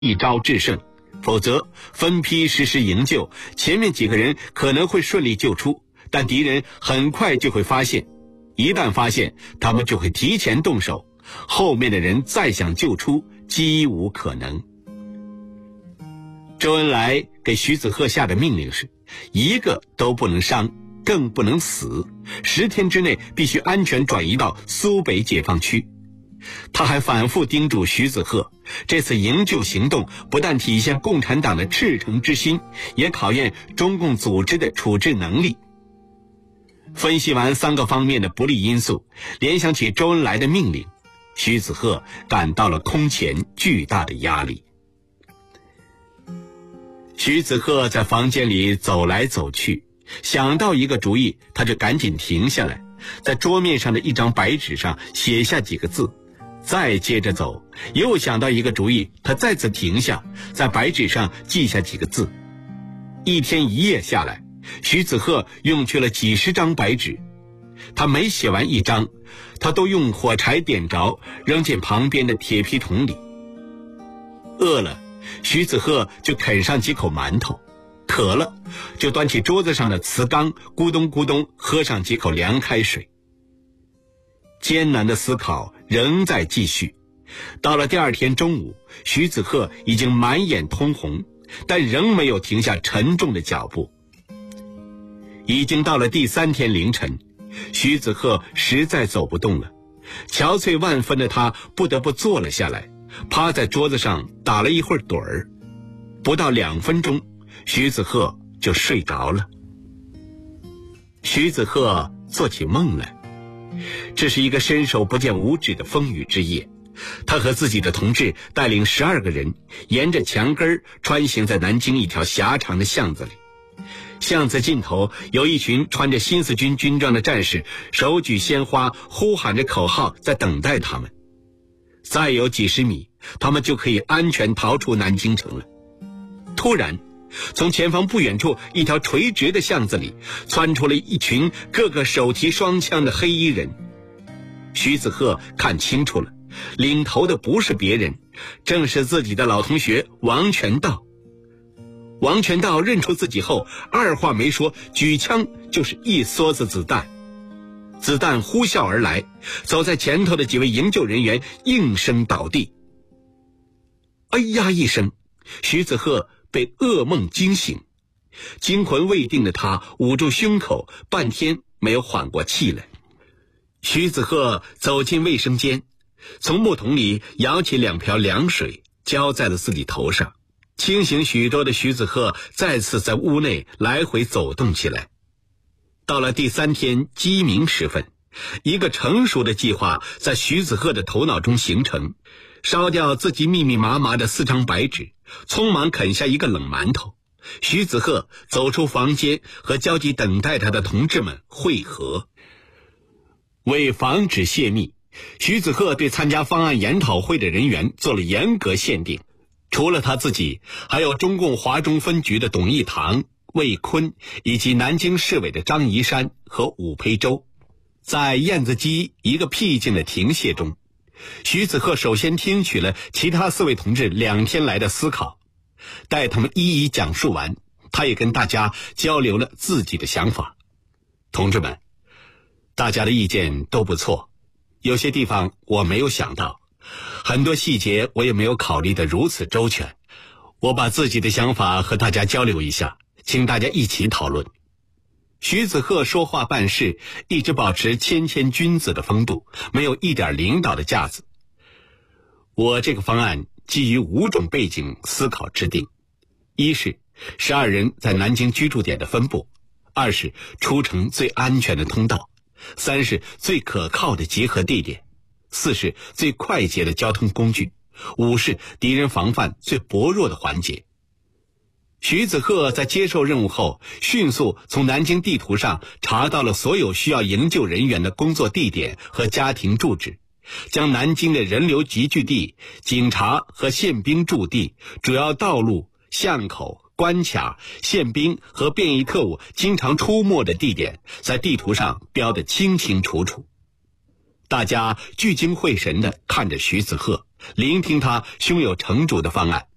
一招制胜，否则分批实施营救，前面几个人可能会顺利救出，但敌人很快就会发现，一旦发现，他们就会提前动手，后面的人再想救出几无可能。周恩来给徐子鹤下的命令是，一个都不能伤，更不能死，10天之内必须安全转移到苏北解放区。他还反复叮嘱徐子鹤，这次营救行动不但体现共产党的赤诚之心，也考验中共组织的处置能力。分析完3个方面的不利因素，联想起周恩来的命令，徐子鹤感到了空前巨大的压力。徐子鹤在房间里走来走去，想到一个主意，他就赶紧停下来，在桌面上的一张白纸上写下几个字，再接着走，又想到一个主意，他再次停下，在白纸上记下几个字。一天一夜下来，徐子鹤用去了几十张白纸，他每写完一张，他都用火柴点着，扔进旁边的铁皮桶里。饿了，徐子鹤就啃上几口馒头，渴了就端起桌子上的瓷缸，咕咚咕咚喝上几口凉开水。艰难的思考仍在继续，到了第2天中午，徐子鹤已经满眼通红，但仍没有停下沉重的脚步。已经到了第3天凌晨，徐子鹤实在走不动了，憔悴万分的他不得不坐了下来，趴在桌子上打了一会儿盹儿。不到2分钟，徐子鹤就睡着了。徐子鹤做起梦来，这是一个伸手不见五指的风雨之夜，他和自己的同志带领12个人，沿着墙根穿行在南京一条狭长的巷子里。巷子尽头有一群穿着新四军军装的战士，手举鲜花，呼喊着口号，在等待他们。再有几十米，他们就可以安全逃出南京城了。突然，从前方不远处一条垂直的巷子里窜出了一群个个手提双枪的黑衣人。徐子鹤看清楚了，领头的不是别人，正是自己的老同学王全道。王全道认出自己后，二话没说，举枪就是一梭子子弹。子弹呼啸而来，走在前头的几位营救人员应声倒地。哎呀一声，徐子鹤被噩梦惊醒，惊魂未定的他捂住胸口，半天没有缓过气来。徐子鹤走进卫生间，从木桶里舀起2瓢凉水，浇在了自己头上。清醒许多的徐子鹤再次在屋内来回走动起来。到了第3天鸡鸣时分，一个成熟的计划在徐子鹤的头脑中形成，烧掉自己密密麻麻的4张白纸，匆忙啃下一个冷馒头。徐子鹤走出房间，和焦急等待他的同志们会合。为防止泄密，徐子鹤对参加方案研讨会的人员做了严格限定，除了他自己，还有中共华中分局的董义堂、魏坤以及南京市委的张宜山和伍培洲。在燕子矶一个僻静的亭榭中，徐子鹤首先听取了其他4位同志2天来的思考，待他们一一讲述完，他也跟大家交流了自己的想法。同志们，大家的意见都不错，有些地方我没有想到，很多细节我也没有考虑得如此周全，我把自己的想法和大家交流一下，请大家一起讨论。徐子鹤说话办事一直保持谦谦君子的风度，没有一点领导的架子。我这个方案基于5种背景思考制定：一是12人在南京居住点的分布；2是出城最安全的通道；3是最可靠的集合地点；4是最快捷的交通工具；5是敌人防范最薄弱的环节。徐子鹤在接受任务后，迅速从南京地图上查到了所有需要营救人员的工作地点和家庭住址，将南京的人流集聚地、警察和宪兵驻地、主要道路、巷口、关卡、宪兵和便衣特务经常出没的地点在地图上标得清清楚楚。大家聚精会神地看着徐子鹤，聆听他胸有成竹的方案。